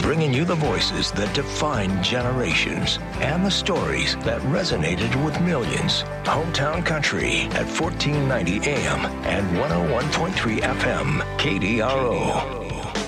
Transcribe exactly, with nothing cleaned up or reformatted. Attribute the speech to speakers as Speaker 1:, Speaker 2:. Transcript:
Speaker 1: bringing you the voices that define generations and the stories that resonated with millions. Hometown Country at fourteen ninety A M and one oh one point three F M, K D R O.